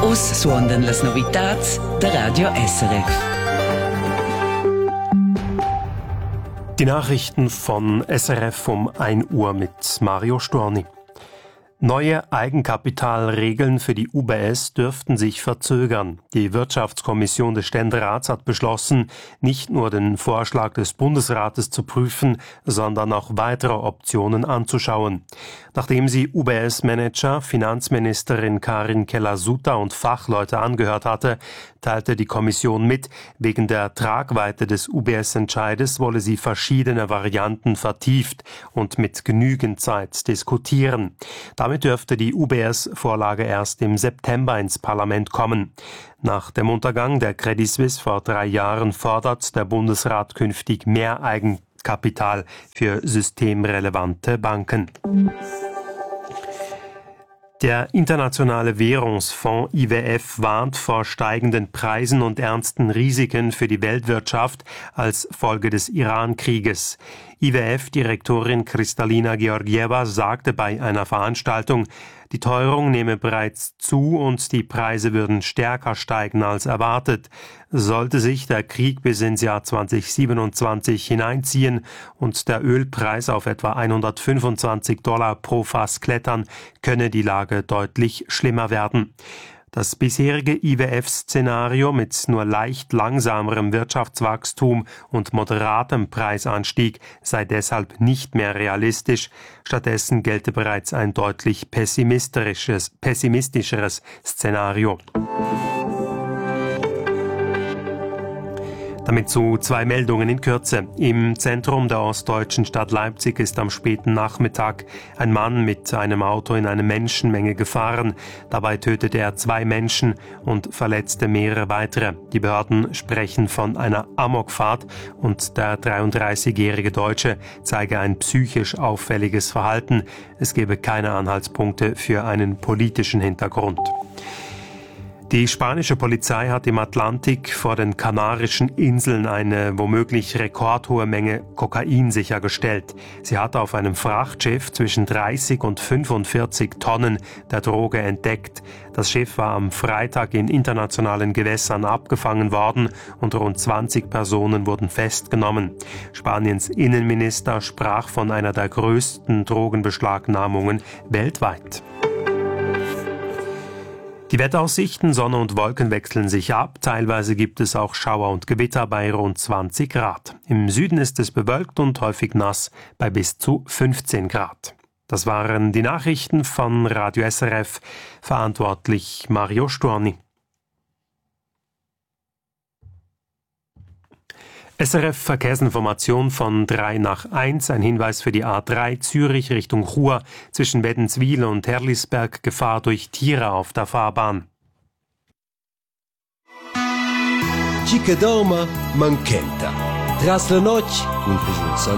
Us suondan las novitats da Radio SRF. Die Nachrichten von SRF um 1 Uhr mit Mario Storni. Neue Eigenkapitalregeln für die UBS dürften sich verzögern. Die Wirtschaftskommission des Ständerats hat beschlossen, nicht nur den Vorschlag des Bundesrates zu prüfen, sondern auch weitere Optionen anzuschauen. Nachdem sie UBS-Manager, Finanzministerin Karin Keller-Sutter und Fachleute angehört hatte, teilte die Kommission mit, wegen der Tragweite des UBS-Entscheides wolle sie verschiedene Varianten vertieft und mit genügend Zeit diskutieren. Damit dürfte die UBS-Vorlage erst im September ins Parlament kommen. Nach dem Untergang der Credit Suisse vor 3 Jahren fordert der Bundesrat künftig mehr Eigenkapital für systemrelevante Banken. Der Internationale Währungsfonds IWF warnt vor steigenden Preisen und ernsten Risiken für die Weltwirtschaft als Folge des Iran-Krieges. IWF-Direktorin Kristalina Georgieva sagte bei einer Veranstaltung, die Teuerung nehme bereits zu und die Preise würden stärker steigen als erwartet. Sollte sich der Krieg bis ins Jahr 2027 hineinziehen und der Ölpreis auf etwa $125 pro Fass klettern, könne die Lage deutlich schlimmer werden. Das bisherige IWF-Szenario mit nur leicht langsamerem Wirtschaftswachstum und moderatem Preisanstieg sei deshalb nicht mehr realistisch. Stattdessen gelte bereits ein deutlich pessimistischeres Szenario. Damit zu 2 Meldungen in Kürze. Im Zentrum der ostdeutschen Stadt Leipzig ist am späten Nachmittag ein Mann mit einem Auto in eine Menschenmenge gefahren. Dabei tötete er 2 Menschen und verletzte mehrere weitere. Die Behörden sprechen von einer Amokfahrt und der 33-jährige Deutsche zeige ein psychisch auffälliges Verhalten. Es gebe keine Anhaltspunkte für einen politischen Hintergrund. Die spanische Polizei hat im Atlantik vor den Kanarischen Inseln eine womöglich rekordhohe Menge Kokain sichergestellt. Sie hat auf einem Frachtschiff zwischen 30 und 45 Tonnen der Droge entdeckt. Das Schiff war am Freitag in internationalen Gewässern abgefangen worden und rund 20 Personen wurden festgenommen. Spaniens Innenminister sprach von einer der größten Drogenbeschlagnahmungen weltweit. Die Wetteraussichten, Sonne und Wolken wechseln sich ab. Teilweise gibt es auch Schauer und Gewitter bei rund 20 Grad. Im Süden ist es bewölkt und häufig nass bei bis zu 15 Grad. Das waren die Nachrichten von Radio SRF, verantwortlich Mario Storni. SRF Verkehrsinformation von 3 nach 1, ein Hinweis für die A3 Zürich Richtung Chur zwischen Wädenswil und Herlisberg, Gefahr durch Tiere auf der Fahrbahn. Chica Doma, Manchenta. Tras la noche, un